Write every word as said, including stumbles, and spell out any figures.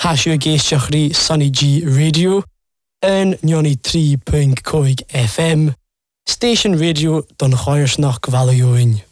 Hasio géisteachrí Sunny G Radio en Nioni three point five F M Station Radio don Choirsnach Gvalioin.